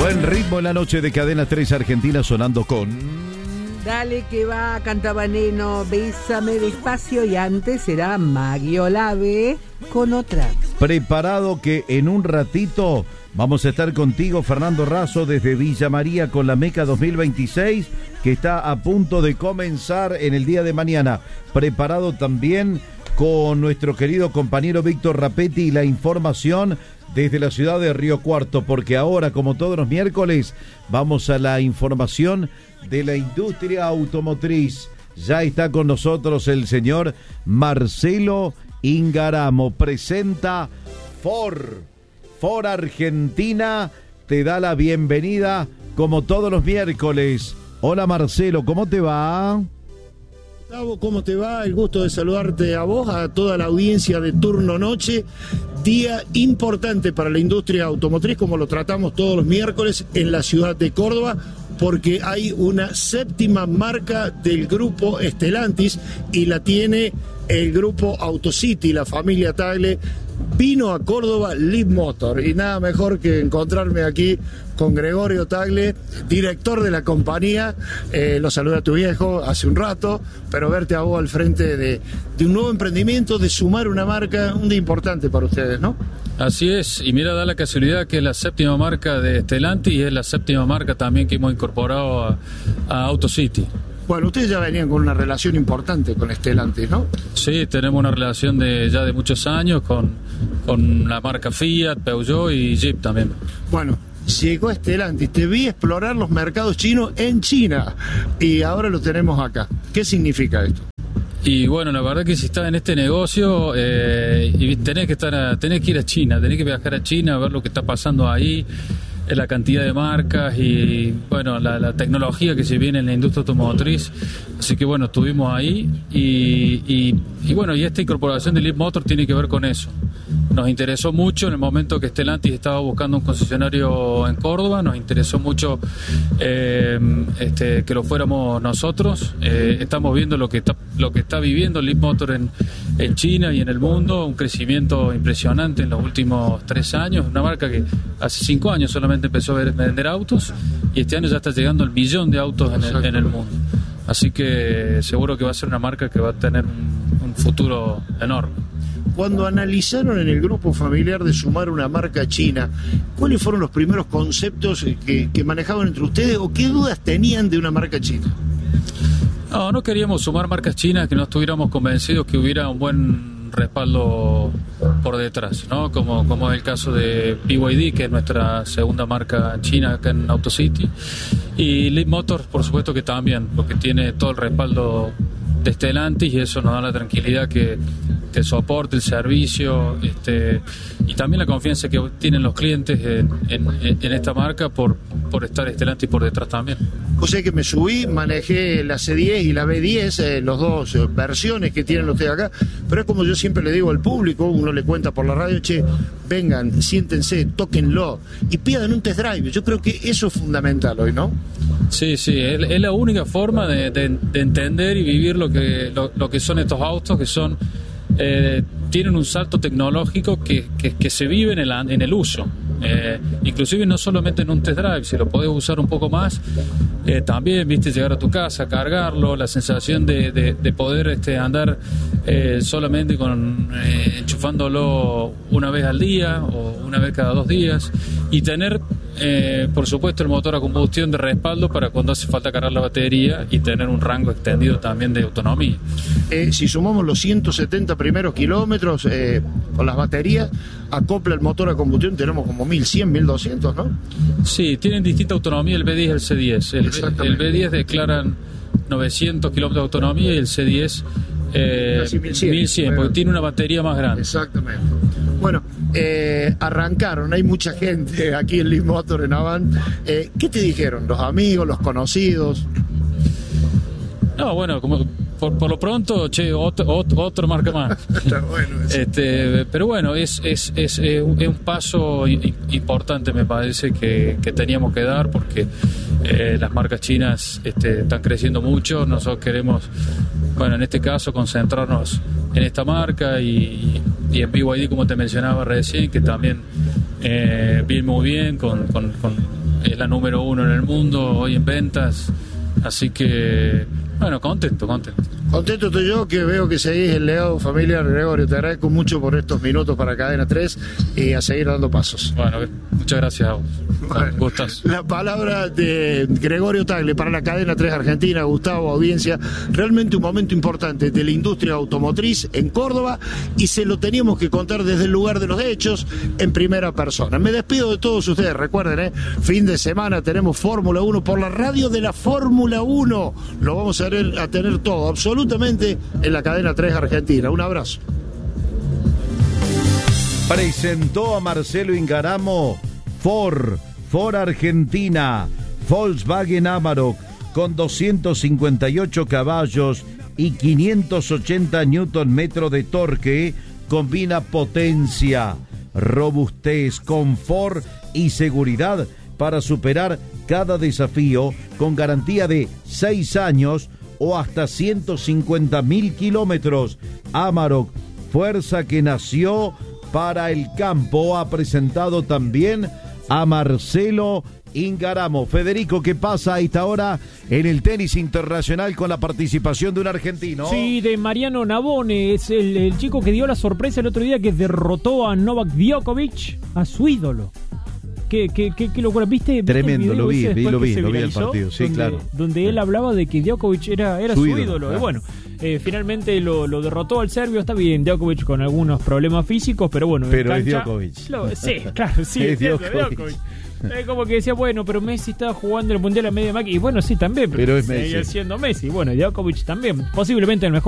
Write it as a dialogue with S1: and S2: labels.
S1: Buen ritmo en la noche de Cadena 3 Argentina sonando con...
S2: Dale que va, canta Veneno, Bésame despacio, y antes será Maggie Olave con otra.
S1: Preparado que en un ratito vamos a estar contigo, Fernando Razo, desde Villa María con la Meca 2026, que está a punto de comenzar en el día de mañana. Preparado también con nuestro querido compañero Víctor Rapetti y la información desde la ciudad de Río Cuarto, porque ahora, como todos los miércoles, vamos a la información de la industria automotriz. Ya está con nosotros el señor Marcelo Ingaramo. Presenta Ford Argentina, te da la bienvenida como todos los miércoles. Hola Marcelo, ¿cómo te va?
S3: Gustavo, ¿cómo te va? El gusto de saludarte a vos, a toda la audiencia de Turno Noche. Día importante para la industria automotriz, como lo tratamos todos los miércoles en la ciudad de Córdoba, porque hay una séptima marca del grupo Stellantis y la tiene el grupo Autocity, la familia Tagle. Vino a Córdoba Leapmotor y nada mejor que encontrarme aquí con Gregorio Tagle, director de la compañía. Lo saludé a tu viejo hace un rato, pero verte a vos al frente de un nuevo emprendimiento, de sumar una marca, un día importante para ustedes, ¿no?
S4: Así es, y mira, da la casualidad que es la séptima marca de Stellantis y es la séptima marca también que hemos incorporado a Autocity.
S3: Bueno, ustedes ya venían con una relación importante con Stellantis, ¿no?
S4: Sí, tenemos una relación ya de muchos años con la marca Fiat, Peugeot y Jeep también.
S3: Bueno, llegó Stellantis, te vi explorar los mercados chinos en China y ahora lo tenemos acá. ¿Qué significa esto?
S4: Y bueno, la verdad que si estás en este negocio y tenés que ir a China, tenés que viajar a China a ver lo que está pasando ahí, la cantidad de marcas y bueno, la tecnología que se viene en la industria automotriz. Así que bueno, estuvimos ahí y bueno, y esta incorporación de Leapmotor tiene que ver con eso. Nos interesó mucho en el momento que Stellantis estaba buscando un concesionario en Córdoba, nos interesó mucho que lo fuéramos nosotros. Estamos viendo lo que está viviendo Leapmotor en China y en el mundo, un crecimiento impresionante en los últimos 3 años, una marca que hace 5 años solamente empezó a vender autos y este año ya está llegando al 1 millón de autos en el mundo. Así que seguro que va a ser una marca que va a tener un futuro enorme.
S3: Cuando analizaron en el grupo familiar de sumar una marca china, ¿cuáles fueron los primeros conceptos que manejaban entre ustedes o qué dudas tenían de una marca china?
S4: No queríamos sumar marcas chinas que no estuviéramos convencidos que hubiera un buen respaldo por detrás, ¿no? Como es el caso de BYD, que es nuestra segunda marca china acá en Autocity, y Leapmotor, por supuesto que también, porque tiene todo el respaldo de Stellantis y eso nos da la tranquilidad que el soporte, el servicio y también la confianza que tienen los clientes en esta marca por estar Stellantis por detrás también.
S3: O sea que me subí, manejé la C10 y la B10, los dos versiones que tienen ustedes acá, pero es como yo siempre le digo al público, uno le cuenta por la radio, che, vengan, siéntense, tóquenlo y pidan un test drive. Yo creo que eso es fundamental hoy, ¿no?
S4: Sí, es la única forma de entender y vivir lo que son estos autos, que son tienen un salto tecnológico que se vive en el uso. Inclusive no solamente en un test drive, si lo podés usar un poco más, también llegar a tu casa, cargarlo, la sensación de poder andar solamente enchufándolo una vez al día o una vez cada 2 días y tener por supuesto el motor a combustión de respaldo para cuando hace falta cargar la batería y tener un rango extendido también de autonomía.
S3: Si sumamos los 170 primeros kilómetros con las baterías, acopla el motor a combustión, tenemos como 1100, 1200, ¿no? Sí,
S4: tienen distinta autonomía el B10 y el C10. El B10 declaran 900 kilómetros de autonomía y el C10 1100, porque tiene una batería más grande.
S3: Exactamente. Bueno, arrancaron, hay mucha gente aquí en Leapmotor, en Avant. ¿Qué te dijeron? ¿Los amigos, los conocidos?
S4: No, bueno, como por lo pronto, otra marca más.
S3: Está bueno eso.
S4: Pero bueno, es un paso importante, me parece, que teníamos que dar, porque las marcas chinas están creciendo mucho. Nosotros queremos, bueno, en este caso, concentrarnos en esta marca y en BYD, como te mencionaba recién, que también viene muy bien con es la número 1 en el mundo hoy en ventas, así que bueno, contento.
S3: Contento estoy yo, que veo que seguís el legado familiar. Gregorio, te agradezco mucho por estos minutos para Cadena 3 y a seguir dando pasos.
S4: Bueno, muchas gracias a vos.
S3: Bueno,
S4: gustas.
S3: La palabra de Gregorio Tagle para la Cadena 3 Argentina. Gustavo, audiencia, realmente un momento importante de la industria automotriz en Córdoba, y se lo teníamos que contar desde el lugar de los hechos en primera persona. Me despido de todos ustedes, recuerden, fin de semana tenemos Fórmula 1 por la radio de la Fórmula 1, lo vamos a tener todo, absolutamente, en la Cadena 3 Argentina. Un abrazo.
S1: Presentó a Marcelo Ingaramo Ford Argentina, Volkswagen Amarok con 258 caballos y 580 Nm de torque, combina potencia, robustez, confort y seguridad para superar cada desafío, con garantía de 6 años o hasta 150.000 kilómetros. Amarok, fuerza que nació para el campo, ha presentado también a Marcelo Ingaramo. Federico, ¿qué pasa a esta hora en el tenis internacional con la participación de un argentino?
S5: Sí, de Mariano Navone, es el chico que dio la sorpresa el otro día, que derrotó a Novak Djokovic, a su ídolo. Qué locura, ¿viste?
S1: Tremendo, lo vi el
S5: viralizó,
S1: partido, sí, claro.
S5: Donde él hablaba de que Djokovic era su ídolo. Claro. Y bueno, finalmente lo derrotó al serbio. Está bien, Djokovic con algunos problemas físicos, pero bueno.
S1: Pero es Djokovic.
S5: Sí, claro, sí, es Djokovic. Como que decía, bueno, pero Messi estaba jugando el Mundial a media máquina. Y bueno, sí, también, pero
S1: es
S5: seguía
S1: Messi.
S5: siendo Messi. Bueno, Djokovic también, posiblemente el mejor